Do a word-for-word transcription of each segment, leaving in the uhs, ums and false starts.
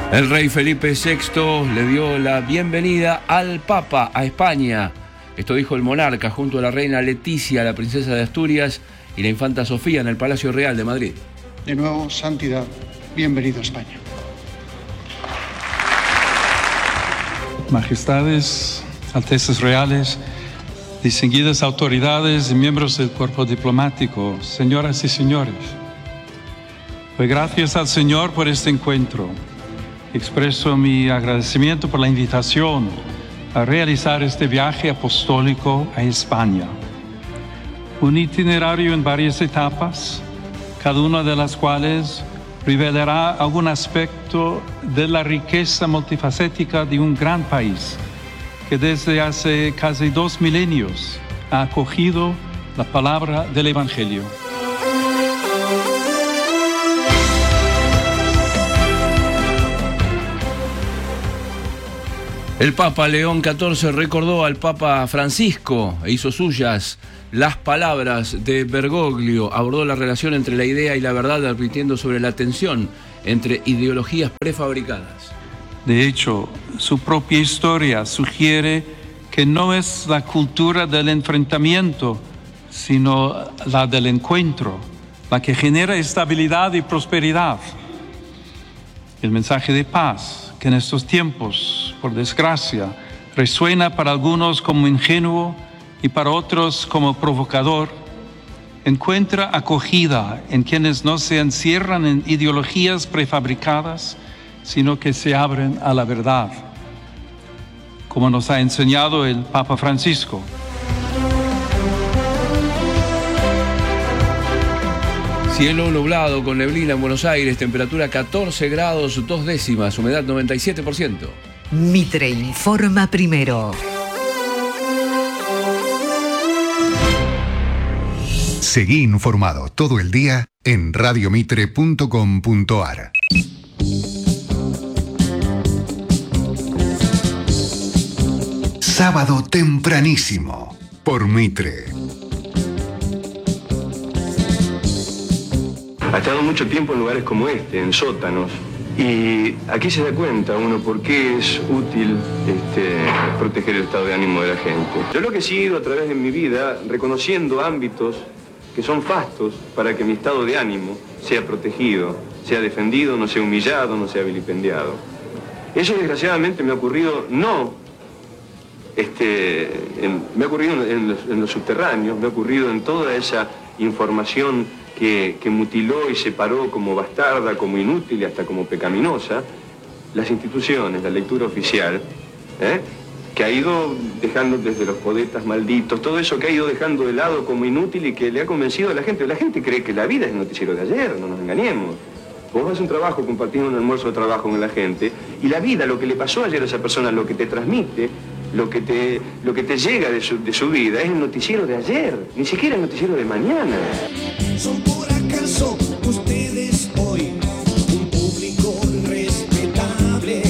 El rey Felipe sexto le dio la bienvenida al Papa a España. Esto dijo el monarca junto a la reina Leticia, la princesa de Asturias y la infanta Sofía en el Palacio Real de Madrid. De nuevo, santidad, bienvenido a España. Majestades, altezas reales, distinguidas autoridades y miembros del cuerpo diplomático, señoras y señores, doy gracias al Señor por este encuentro. Expreso mi agradecimiento por la invitación a realizar este viaje apostólico a España. Un itinerario en varias etapas, cada una de las cuales revelará algún aspecto de la riqueza multifacética de un gran país que desde hace casi dos milenios ha acogido la palabra del Evangelio. El Papa León catorce recordó al Papa Francisco e hizo suyas las palabras de Bergoglio. Abordó la relación entre la idea y la verdad, advirtiendo sobre la tensión entre ideologías prefabricadas. De hecho, su propia historia sugiere que no es la cultura del enfrentamiento, sino la del encuentro, la que genera estabilidad y prosperidad. El mensaje de paz, que en estos tiempos, por desgracia, resuena para algunos como ingenuo y para otros como provocador, encuentra acogida en quienes no se encierran en ideologías prefabricadas, sino que se abren a la verdad, como nos ha enseñado el Papa Francisco. Cielo nublado con neblina en Buenos Aires, temperatura catorce grados, dos décimas, humedad noventa y siete por ciento. Mitre informa primero. Seguí informado todo el día en radio mitre punto com punto a r. Sábado tempranísimo por Mitre. Ha estado mucho tiempo en lugares como este, en sótanos, y aquí se da cuenta uno por qué es útil este, proteger el estado de ánimo de la gente. Yo lo que he sido a través de mi vida, reconociendo ámbitos que son fastos para que mi estado de ánimo sea protegido, sea defendido, no sea humillado, no sea vilipendiado. Eso desgraciadamente me ha ocurrido no, este, en, me ha ocurrido en los, en los subterráneos, me ha ocurrido en toda esa información Que, que mutiló y separó como bastarda, como inútil y hasta como pecaminosa las instituciones, la lectura oficial, ¿eh? que ha ido dejando desde los poetas malditos, todo eso que ha ido dejando de lado como inútil y que le ha convencido a la gente. La gente cree que la vida es el noticiero de ayer, no nos engañemos. Vos vas a un trabajo, compartís un almuerzo de trabajo con la gente, y la vida, lo que le pasó ayer a esa persona, lo que te transmite, lo que te, lo que te llega de su, de su vida, es el noticiero de ayer, ni siquiera el noticiero de mañana. ¿Son por acaso ustedes hoy un público respetable?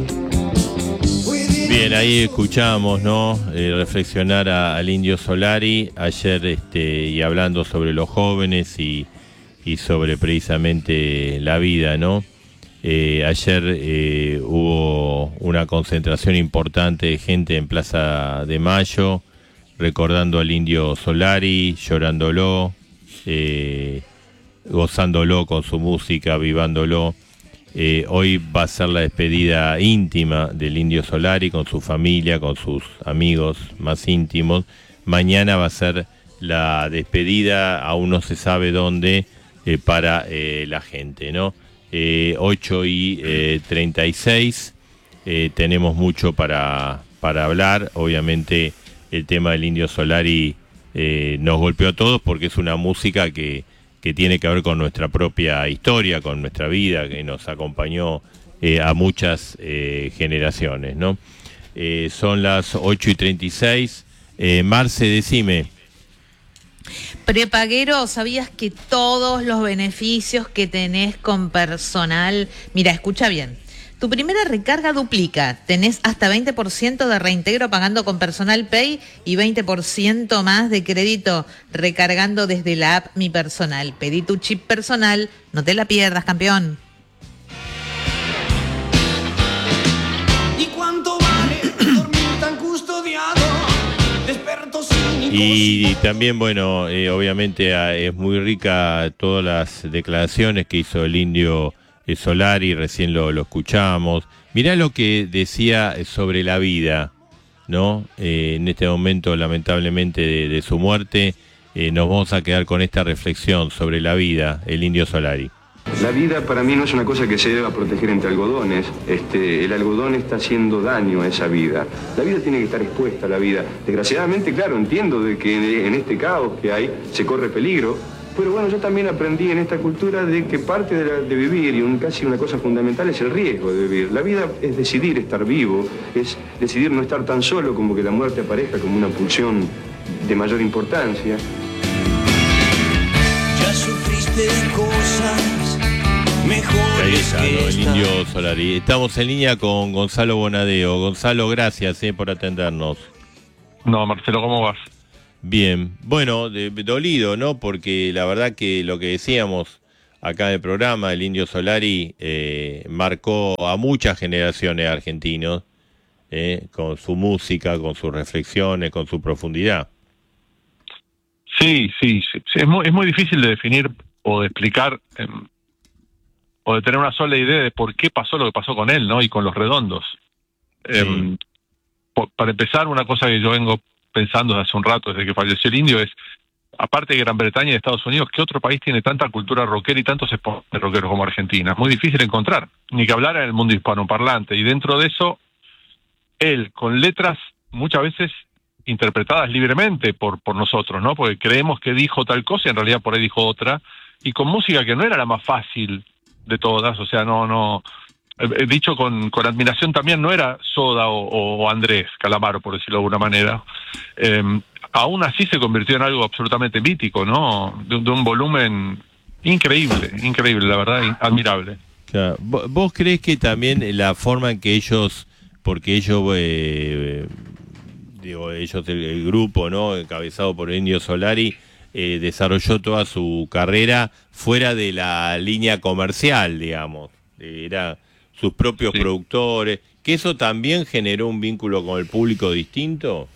Bien, ahí escuchamos, ¿no? Eh, reflexionar a, al Indio Solari ayer, este, y hablando sobre los jóvenes y, y sobre precisamente la vida, ¿no? Eh, ayer eh, hubo una concentración importante de gente en Plaza de Mayo, recordando al Indio Solari, llorándolo, eh, gozándolo con su música, avivándolo. Eh, hoy va a ser la despedida íntima del Indio Solari con su familia, con sus amigos más íntimos. Mañana va a ser la despedida, aún no se sabe dónde, eh, para eh, la gente, ¿no? Eh, ocho y treinta y seis, eh, tenemos mucho para, para hablar. Obviamente el tema del Indio Solari eh, nos golpeó a todos porque es una música que, que tiene que ver con nuestra propia historia, con nuestra vida, que nos acompañó eh, a muchas eh, generaciones, ¿no? Eh, son las ocho y treinta y seis. Eh, Marce, decime. Prepaguero, ¿sabías que todos los beneficios que tenés con personal... Mira, escucha bien. Tu primera recarga duplica. Tenés hasta veinte por ciento de reintegro pagando con Personal Pay y veinte por ciento más de crédito recargando desde la app Mi Personal. Pedí tu chip personal, no te la pierdas, campeón. Y, y también, bueno, eh, obviamente a, es muy rica todas las declaraciones que hizo el indio eh, Solari, recién lo, lo escuchamos. Mirá lo que decía sobre la vida, ¿no? Eh, en este momento, lamentablemente, de, de su muerte, eh, nos vamos a quedar con esta reflexión sobre la vida, el indio Solari. La vida para mí no es una cosa que se deba proteger entre algodones. Este, el algodón está haciendo daño a esa vida. La vida tiene que estar expuesta a la vida. Desgraciadamente, claro, entiendo de que en este caos que hay se corre peligro. Pero bueno, yo también aprendí en esta cultura de que parte de, la, de vivir, y un, casi una cosa fundamental, es el riesgo de vivir. La vida es decidir estar vivo, es decidir no estar tan solo como que la muerte aparezca como una pulsión de mayor importancia. Ya sufriste cosas mejores. Ahí está, que ¿no? El esta. indio Solari. Estamos en línea con Gonzalo Bonadeo. Gonzalo, gracias eh, por atendernos. No, Marcelo, ¿cómo vas? Bien, bueno, de, dolido, ¿no? Porque la verdad que lo que decíamos acá en el programa, el indio Solari eh, marcó a muchas generaciones argentinos eh, con su música, con sus reflexiones, con su profundidad. Sí, sí, sí, sí. Es, muy, es muy difícil de definir o de explicar eh, o de tener una sola idea de por qué pasó lo que pasó con él, ¿no? Y con Los Redondos. Sí. Eh, por, para empezar, una cosa que yo vengo pensando desde hace un rato, desde que falleció el indio, es, aparte de Gran Bretaña y de Estados Unidos, ¿qué otro país tiene tanta cultura rockera y tantos exponentes rockeros como Argentina? Es muy difícil encontrar, ni que hablar en el mundo hispanoparlante. Y dentro de eso, él, con letras muchas veces interpretadas libremente por, por nosotros, ¿no? Porque creemos que dijo tal cosa y en realidad por ahí dijo otra, y con música que no era la más fácil de todas, o sea, no, no, he dicho con, con admiración también, no era Soda o, o Andrés Calamaro, por decirlo de alguna manera. Eh, aún así se convirtió en algo absolutamente mítico, ¿no? De, de un volumen increíble, increíble, la verdad, admirable. Claro. ¿Vos creés que también la forma en que ellos, porque ellos, eh, digo, ellos, el, el grupo, ¿no? Encabezado por el indio Solari, eh, desarrolló toda su carrera fuera de la línea comercial, digamos? Era sus propios sí. productores, que eso también generó un vínculo con el público distinto.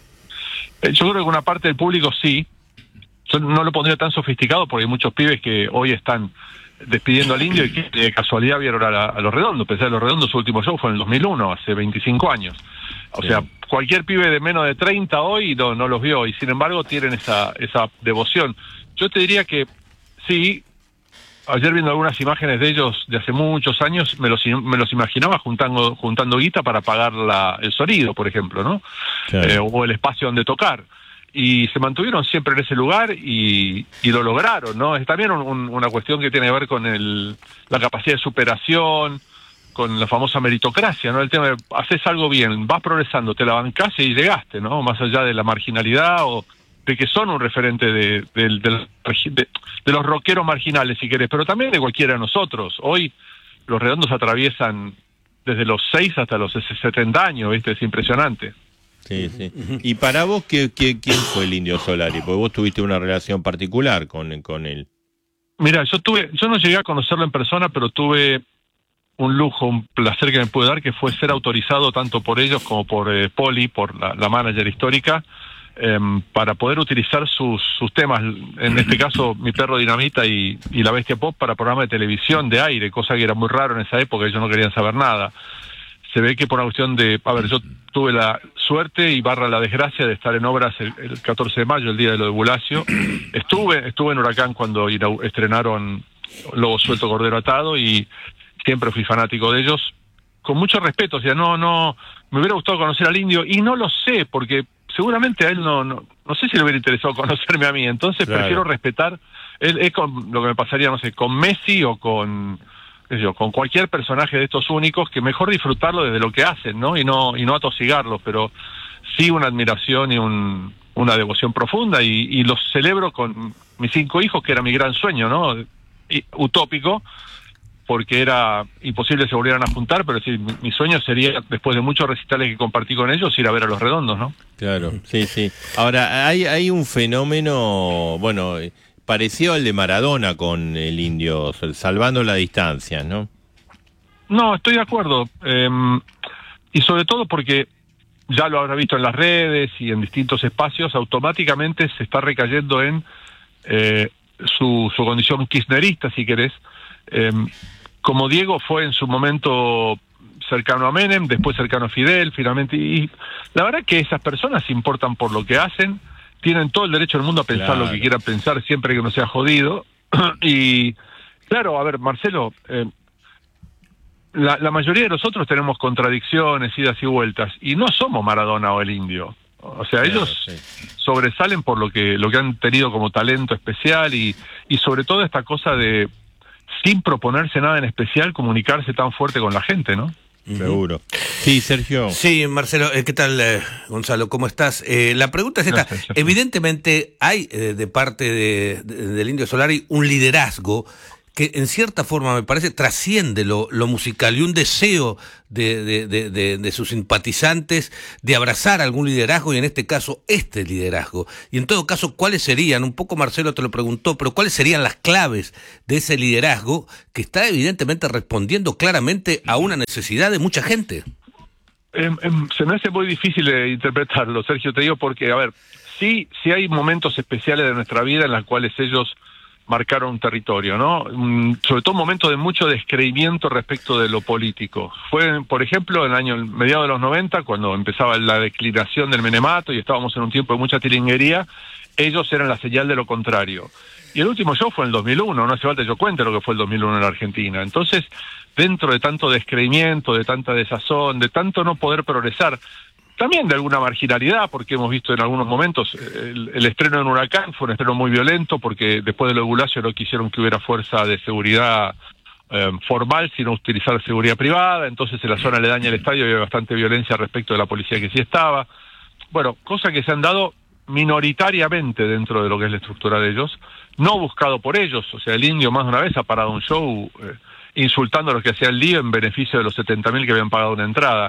Yo creo que una parte del público sí. Yo no lo pondría tan sofisticado porque hay muchos pibes que hoy están despidiendo al indio y que de casualidad vieron a, la, a Los Redondos. Pensé a Los Redondos, su último show fue en el dos mil uno, hace veinticinco años. O sí. sea, cualquier pibe de menos de treinta hoy no, no los vio y sin embargo tienen esa, esa devoción. Yo te diría que sí. Ayer viendo algunas imágenes de ellos de hace muchos años, me los, me los imaginaba juntando, juntando guita para pagar la, el sonido, por ejemplo, ¿no? Claro. Eh, o el espacio donde tocar. Y se mantuvieron siempre en ese lugar y, y lo lograron, ¿no? Es también un, un, una cuestión que tiene que ver con el, la capacidad de superación, con la famosa meritocracia, ¿no? El tema de haces algo bien, vas progresando, te la bancás y llegaste, ¿no? Más allá de la marginalidad o de que son un referente de, de, de, de, de los rockeros marginales, si querés, pero también de cualquiera de nosotros. Hoy Los Redondos atraviesan desde los seis hasta los setenta años, ¿viste? Es impresionante. Sí, sí. ¿Y para vos qué, qué, quién fue el indio Solari? Porque vos tuviste una relación particular con, con él. Mira, yo tuve, yo no llegué a conocerlo en persona, pero tuve un lujo, un placer que me pude dar, que fue ser autorizado tanto por ellos como por eh, Poli, por la, la manager histórica, Eh, para poder utilizar sus, sus temas, en este caso Mi Perro Dinamita y, y La Bestia Pop, para programas de televisión de aire, cosa que era muy raro en esa época, ellos no querían saber nada. Se ve que por una cuestión de, a ver, yo tuve la suerte y barra la desgracia de estar en obras el, el catorce de mayo, el día de lo de Bulacio. Estuve, estuve en Huracán cuando estrenaron Lobo Suelto, Cordero Atado y siempre fui fanático de ellos, con mucho respeto, o sea, no, no, me hubiera gustado conocer al indio y no lo sé, porque seguramente a él no, no, no sé si le hubiera interesado conocerme a mí, entonces claro. prefiero respetar, es, es con lo que me pasaría, no sé, con Messi o con, qué sé yo, con cualquier personaje de estos únicos, que mejor disfrutarlo desde lo que hacen, ¿no? Y no, y no atosigarlos, pero sí una admiración y un, una devoción profunda, y, y los celebro con mis cinco hijos, que era mi gran sueño, ¿no? Y, utópico, porque era imposible que se volvieran a juntar, pero sí, mi, mi sueño sería, después de muchos recitales que compartí con ellos, ir a ver a Los Redondos, ¿no? Claro, sí, sí. Ahora, hay, hay un fenómeno, bueno, parecido al de Maradona con el indio, salvando la distancia, ¿no? No, estoy de acuerdo. Eh, y sobre todo porque ya lo habrá visto en las redes y en distintos espacios, automáticamente se está recayendo en eh, su, su condición kirchnerista, si querés. Eh, como Diego fue en su momento cercano a Menem, después cercano a Fidel, finalmente, y la verdad que esas personas se importan por lo que hacen, tienen todo el derecho del mundo a pensar Claro. lo que quieran pensar, siempre que no sea jodido. Y claro, a ver, Marcelo, eh, la, la mayoría de nosotros tenemos contradicciones, idas y vueltas, y no somos Maradona o el Indio. O sea, Claro, ellos sí. sobresalen por lo que lo que han tenido como talento especial y, y sobre todo esta cosa de, sin proponerse nada en especial, comunicarse tan fuerte con la gente, ¿no? Seguro. Sí, Sergio. Sí, Marcelo, eh, ¿qué tal, eh, Gonzalo? ¿Cómo estás? Eh, la pregunta es esta. Gracias, Evidentemente hay eh, de parte de, de- del Indio Solari un liderazgo que en cierta forma me parece trasciende lo, lo musical y un deseo de, de, de, de, de sus simpatizantes de abrazar algún liderazgo y en este caso este liderazgo. Y en todo caso, ¿cuáles serían? Un poco Marcelo te lo preguntó, pero ¿cuáles serían las claves de ese liderazgo que está evidentemente respondiendo claramente a una necesidad de mucha gente? Em, em, se me hace muy difícil de interpretarlo, Sergio, te digo porque, a ver, sí, sí hay momentos especiales de nuestra vida en los cuales ellos marcaron un territorio, ¿no? Mm, sobre todo momentos de mucho descreimiento respecto de lo político. Fue, por ejemplo, en el año mediados de los noventa, cuando empezaba la declinación del menemato y estábamos en un tiempo de mucha tiringuería, ellos eran la señal de lo contrario. Y el último show fue en el dos mil uno, no hace falta que yo cuente lo que fue el dos mil uno en la Argentina. Entonces, dentro de tanto descreimiento, de tanta desazón, de tanto no poder progresar, también de alguna marginalidad, porque hemos visto en algunos momentos el, el estreno en Huracán fue un estreno muy violento, porque después de lo de Bulacio no quisieron que hubiera fuerza de seguridad eh, formal, sino utilizar seguridad privada, entonces en la zona aledaña al estadio había bastante violencia respecto de la policía que sí estaba. Bueno, cosas que se han dado minoritariamente dentro de lo que es la estructura de ellos, no buscado por ellos. O sea, el Indio más de una vez ha parado un show eh, insultando a los que hacían el lío en beneficio de los setenta mil que habían pagado una entrada.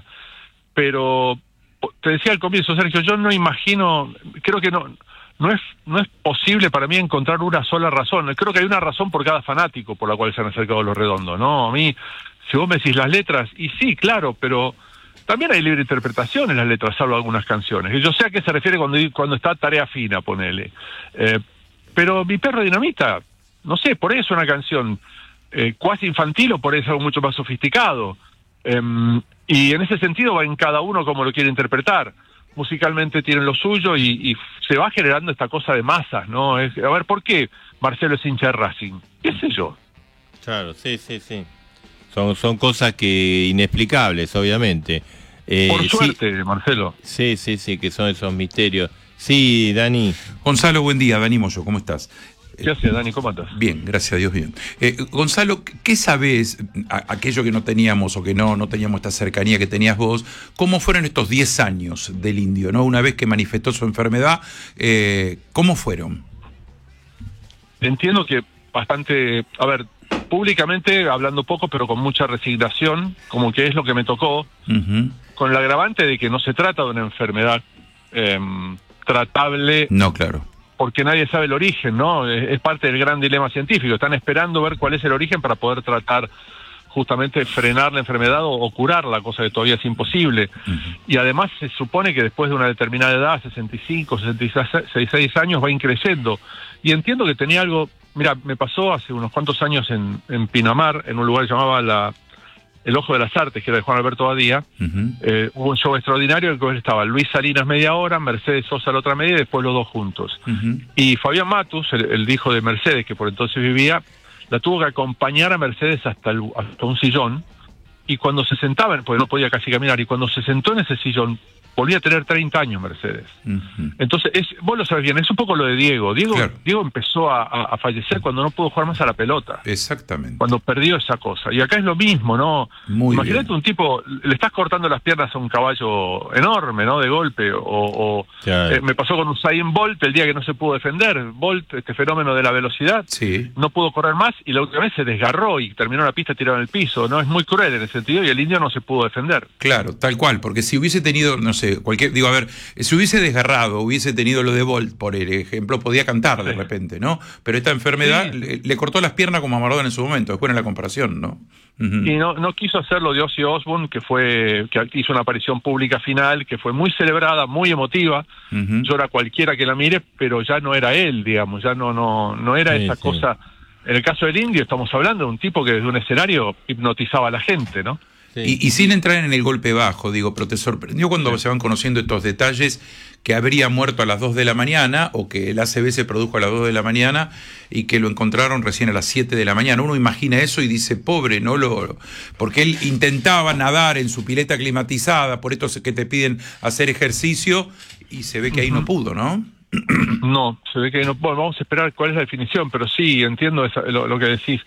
Pero te decía al comienzo, Sergio, yo no imagino, creo que no no es no es posible para mí encontrar una sola razón. Creo que hay una razón por cada fanático por la cual se han acercado Los Redondos, ¿no? A mí, si vos me decís las letras, y sí, claro, pero también hay libre interpretación en las letras, salvo algunas canciones. Y yo sé a qué se refiere cuando, cuando está Tarea Fina, ponele. Eh, pero Mi Perro Dinamita, no sé, por ahí es una canción eh, cuasi infantil o por ahí es algo mucho más sofisticado. Eh, y en ese sentido va en cada uno como lo quiere interpretar. Musicalmente tienen lo suyo y, y se va generando esta cosa de masas, ¿no? Es, a ver, ¿por qué Marcelo es hincha de Racing? ¿Qué sé yo? Claro, sí, sí, sí. Son, son cosas que inexplicables, obviamente. Eh, Por sí, suerte, Marcelo. Sí, sí, sí, que son esos misterios. Sí, Dani. Gonzalo, buen día, Dani Moyo, ¿cómo estás? ¿Qué haces, Dani? ¿Cómo andas? Bien, gracias a Dios, bien. Eh, Gonzalo, ¿qué sabés, a, aquello que no teníamos o que no, no teníamos esta cercanía que tenías vos, cómo fueron estos diez años del Indio, ¿no? Una vez que manifestó su enfermedad, eh, ¿cómo fueron? Entiendo que bastante, a ver, públicamente hablando poco, pero con mucha resignación, como que es lo que me tocó, Uh-huh. con el agravante de que no se trata de una enfermedad eh, tratable. No, claro. Porque nadie sabe el origen, ¿no? Es, es parte del gran dilema científico. Están esperando ver cuál es el origen para poder tratar justamente frenar la enfermedad o, o curarla, cosa que todavía es imposible. Uh-huh. Y además se supone que después de una determinada edad, sesenta y cinco, sesenta y seis años, va increyendo. Y entiendo que tenía algo. Mira, me pasó hace unos cuantos años en, en Pinamar, en un lugar que se llamaba la, El Ojo de las Artes, que era de Juan Alberto Badía. Uh-huh. Eh, hubo un show extraordinario en el que estaba Luis Salinas media hora, Mercedes Sosa la otra media y después los dos juntos. Uh-huh. Y Fabián Matus, el, el hijo de Mercedes, que por entonces vivía, la tuvo que acompañar a Mercedes hasta, el, hasta un sillón. Y cuando se sentaba, porque no podía casi caminar, y cuando se sentó en ese sillón, volvía a tener treinta años Mercedes. Uh-huh. Entonces, es, vos lo sabés bien, es un poco lo de Diego. Diego, claro. Diego empezó a, a, a fallecer cuando no pudo jugar más a la pelota. Exactamente. Cuando perdió esa cosa. Y acá es lo mismo, ¿no? Muy Imagínate bien. Un tipo, le estás cortando las piernas a un caballo enorme, ¿no? De golpe. O, o claro. eh, me pasó con Usain Bolt el día que no se pudo defender. Bolt, este fenómeno de la velocidad, sí. no pudo correr más y la última vez se desgarró y terminó la pista tirado en el piso, ¿no? Es muy cruel en ese sentido y el indio no se pudo defender. Claro, tal cual, porque si hubiese tenido, no sé, cualquier, digo, a ver, si hubiese desgarrado, hubiese tenido lo de Bolt, por ejemplo, podía cantar de Sí. repente, ¿no? Pero esta enfermedad Sí. le, le cortó las piernas como a Maradona en su momento, después en la comparación, ¿no? Uh-huh. Y no, no quiso hacer lo de Ozzy Osbourne, que fue, que hizo una aparición pública final, que fue muy celebrada, muy emotiva. Uh-huh. Llora cualquiera que la mire, pero ya no era él, digamos, ya no, no, no era Sí, esa sí. cosa. En el caso del indio estamos hablando de un tipo que desde un escenario hipnotizaba a la gente, ¿no? Sí. Y, y sin entrar en el golpe bajo, digo, pero te sorprendió cuando Sí. se van conociendo estos detalles que habría muerto a las dos de la mañana o que el A C V se produjo a las dos de la mañana y que lo encontraron recién a las siete de la mañana. Uno imagina eso y dice, pobre, ¿no? lo Porque él intentaba nadar en su pileta climatizada, por esto es que te piden hacer ejercicio y se ve que ahí no pudo, ¿no? No, se ve que no. Bueno, vamos a esperar cuál es la definición, pero sí, entiendo esa, lo, lo que decís.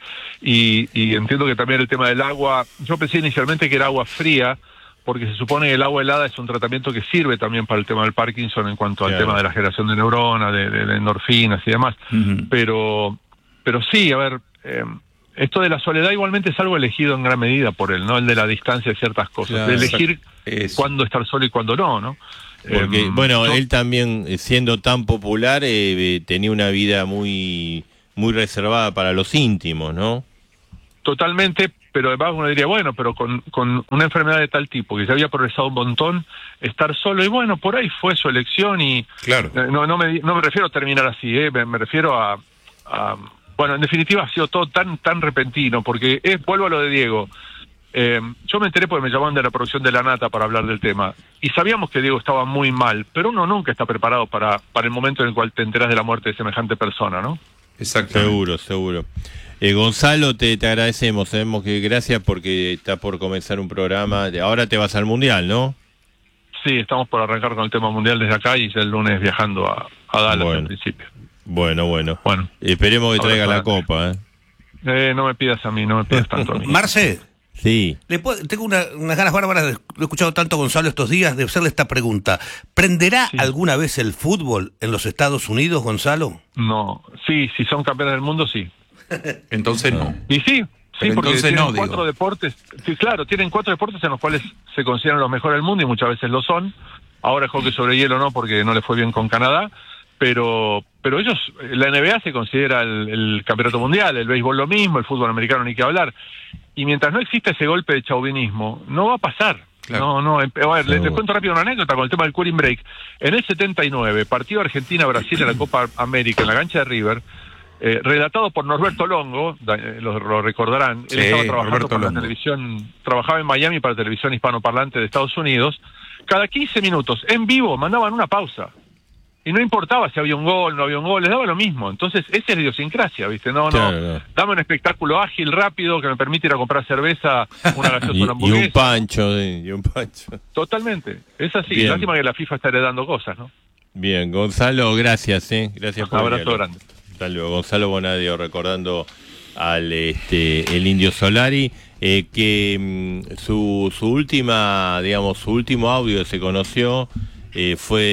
Y, y entiendo que también el tema del agua. Yo pensé inicialmente que era agua fría, porque se supone que el agua helada es un tratamiento que sirve también para el tema del Parkinson en cuanto al Claro. tema de la generación de neuronas, de, de, de endorfinas y demás. Uh-huh. Pero, pero sí, a ver. Eh, esto de la soledad igualmente es algo elegido en gran medida por él, ¿no? El de la distancia de ciertas cosas, Claro. de elegir Eso. cuándo estar solo y cuándo no, ¿no? Porque, Eh, bueno, yo- él también, eh, siendo tan popular, eh, eh, tenía una vida muy muy reservada para los íntimos, ¿no? Totalmente, pero además uno diría, bueno, pero con, con una enfermedad de tal tipo, que ya había progresado un montón, estar solo, y bueno, por ahí fue su elección y Claro. eh, no, no, me, no me refiero a terminar así, eh, me, me refiero a, a... Bueno, en definitiva ha sido todo tan tan repentino, porque es, vuelvo a lo de Diego. Eh, yo me enteré porque me llamaban de la producción de La Nata para hablar del tema, y sabíamos que Diego estaba muy mal, pero uno nunca está preparado para, para el momento en el cual te enteras de la muerte de semejante persona, ¿no? Exactamente. Seguro, seguro. Eh, Gonzalo, te, te agradecemos, sabemos que gracias porque está por comenzar un programa. Ahora te vas al Mundial, ¿no? Sí, estamos por arrancar con el tema mundial desde acá y ya el lunes viajando a, a Dallas Bueno. en principio. Bueno, bueno. Bueno. Esperemos que Ahora traiga la para- copa, ¿eh? Eh, no me pidas a mí, no me pidas tanto a mí. Marce, Sí. le puedo- tengo una- unas ganas bárbaras, de, lo he escuchado tanto a Gonzalo estos días, de hacerle esta pregunta. ¿Prenderá Sí. alguna vez el fútbol en los Estados Unidos, Gonzalo? No, sí, si son campeones del mundo, sí. Entonces no. Y sí, sí, Pero porque entonces tienen no, digo. cuatro deportes, sí, claro, tienen cuatro deportes en los cuales se consideran los mejores del mundo y muchas veces lo son. Ahora el hockey sobre hielo no, porque no le fue bien con Canadá, pero pero ellos, la N B A se considera el, el campeonato mundial, el béisbol lo mismo, el fútbol americano ni que hablar. Y mientras no exista ese golpe de chauvinismo, no va a pasar. Claro. No, no, em- a ver, les, les Seguro. cuento rápido una anécdota con el tema del cooling break. En el setenta y nueve, partido Argentina-Brasil en la Copa América, en la cancha de River, eh, relatado por Norberto Longo, da- eh, lo, lo recordarán, Sí, él estaba trabajando Norberto para la Longo. televisión, trabajaba en Miami para televisión hispanoparlante de Estados Unidos. Cada quince minutos, en vivo, mandaban una pausa. Y no importaba si había un gol, no había un gol, les daba lo mismo. Entonces, esa es la idiosincrasia, ¿viste? No, Claro, no, no. dame un espectáculo ágil, rápido, que me permite ir a comprar cerveza, una gaseosa, Y, una y hamburguesa. un pancho, sí, y un pancho. Totalmente, es así. Bien. Lástima que la FIFA está heredando cosas, ¿no? Bien, Gonzalo, gracias, ¿eh? Gracias Un por el abrazo diálogo. grande. Hasta luego. Gonzalo Bonadio recordando al este el Indio Solari, eh, que mm, su, su última, digamos, su último audio que se conoció eh,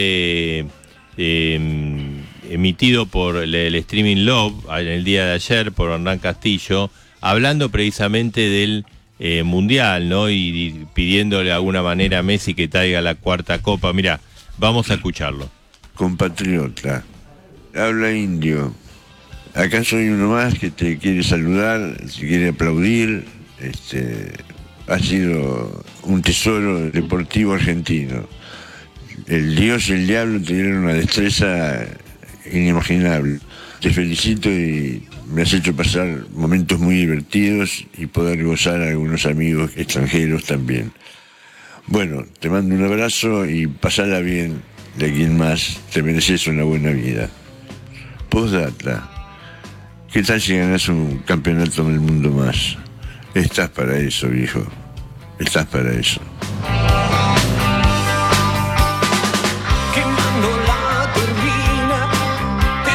fue eh, emitido por el, el Streaming Love en el día de ayer por Hernán Castillo, hablando precisamente del eh, Mundial, ¿no? Y, y pidiéndole de alguna manera a Messi que traiga la cuarta copa. Mira, vamos a escucharlo. Compatriota, habla Indio. Acá soy uno más que te quiere saludar, te quiere aplaudir. Este, ha sido un tesoro deportivo argentino. El Dios y el diablo tuvieron una destreza inimaginable. Te felicito y me has hecho pasar momentos muy divertidos y poder gozar a algunos amigos extranjeros también. Bueno, te mando un abrazo y pasala bien. De quien más, te mereces una buena vida. Postdata. ¿Qué tal si ganas un campeonato del mundo más? Estás para eso, viejo. Estás para eso. Quemando la turbina, te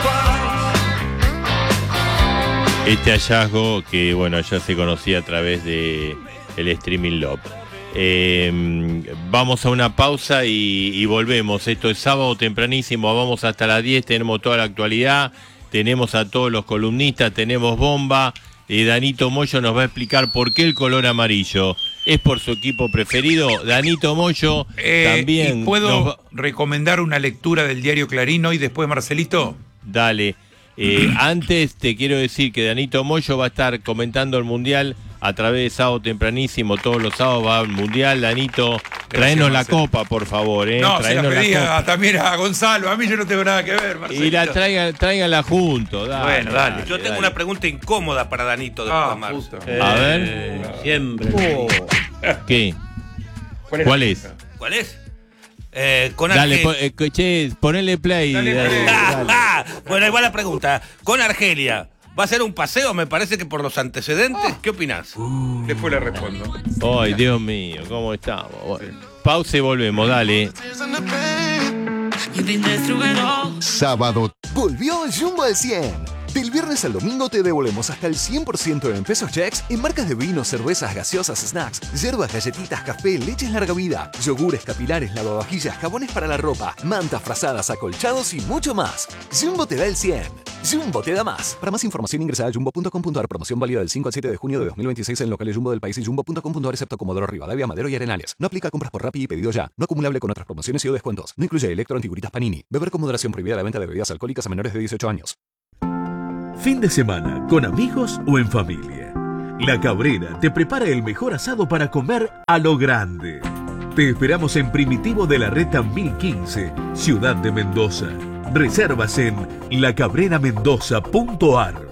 escapas. Este hallazgo que, bueno, ya se conocía a través de el Streaming Love. Eh, vamos a una pausa y, y volvemos. Esto es sábado tempranísimo, vamos hasta las diez, tenemos toda la actualidad, tenemos a todos los columnistas, tenemos bomba, eh, Danito Moyo nos va a explicar por qué el color amarillo. ¿Es por su equipo preferido? Danito Moyo Eh, también... ¿y ¿Puedo nos va- recomendar una lectura del diario Clarín hoy después, Marcelito? Dale. Eh, antes te quiero decir que Danito Moyo va a estar comentando el Mundial a través de Sábado Tempranísimo. Todos los sábados va al Mundial. Danito, traenos la Marcelo. copa, por favor. Eh. No, se la Traenos la pedí copa. a- también a Gonzalo. A mí yo no tengo nada que ver, Marcelito. Y la traigan, tráiganla juntos. Dale, Bueno, dale. Yo tengo dale. una pregunta incómoda para Danito después, Ah, Marce. puta. Eh, A ver. Siempre. ¿Qué? ¿Cuál es? ¿Cuál es? Eh, con Dale, Argel- po- eh, co- che, ponele play. Dale, dale, play. dale. Bueno, ahí va la pregunta. Con Argelia, ¿va a ser un paseo? Me parece que por los antecedentes. ¿Qué opinás? Después le respondo. Ay, Dios mío, ¿cómo estamos? Bueno, pausa y volvemos, dale. Sábado. Volvió Jumbo al cien. Del viernes al domingo te devolvemos hasta el cien por ciento en pesos checks en marcas de vinos, cervezas, gaseosas, snacks, hierbas, galletitas, café, leches larga vida, yogures, capilares, lavavajillas, jabones para la ropa, mantas, frazadas, acolchados y mucho más. Jumbo te da el cien. Jumbo te da más. Para más información ingresa a jumbo punto com punto a r. Promoción válida del cinco al siete de junio de dos mil veintiséis en locales Jumbo del país y jumbo punto com punto a r excepto Comodoro Rivadavia, Madero y Arenales. No aplica a compras por Rappi y pedido ya. No acumulable con otras promociones y o descuentos. No incluye electro antiguritas Panini. Beber con moderación. Prohibida la venta de bebidas alcohólicas a menores de dieciocho años. Fin de semana, con amigos o en familia. La Cabrera te prepara el mejor asado para comer a lo grande. Te esperamos en Primitivo de la Reta mil quince, Ciudad de Mendoza. Reservas en la cabrera mendoza punto a r.